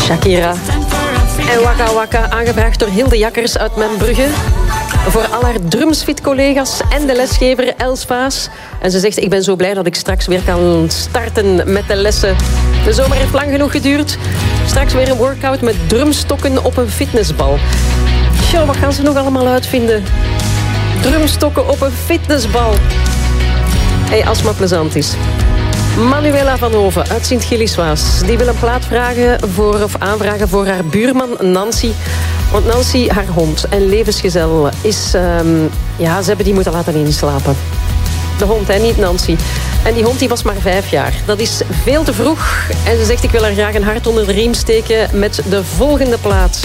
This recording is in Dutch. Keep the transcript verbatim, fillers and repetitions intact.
Shakira en Waka Waka, aangevraagd door Hilde Jakkers uit Membrugge. Voor al haar drumsfit-collega's en de lesgever Els Vaas. En ze zegt, ik ben zo blij dat ik straks weer kan starten met de lessen. De zomer heeft lang genoeg geduurd. Straks weer een workout met drumstokken op een fitnessbal. Tja, wat gaan ze nog allemaal uitvinden? Drumstokken op een fitnessbal. Hé, hey, als het maar plezant is. Manuela van Hoven uit Sint-Gilliswaas. Die wil een plaat vragen voor, of aanvragen voor haar buurman Nancy. Want Nancy, haar hond en levensgezel, is... Um, ja, ze hebben die moeten laten inslapen. De hond, hè, niet Nancy. En die hond die was maar vijf jaar. Dat is veel te vroeg. En ze zegt, ik wil haar graag een hart onder de riem steken met de volgende plaat.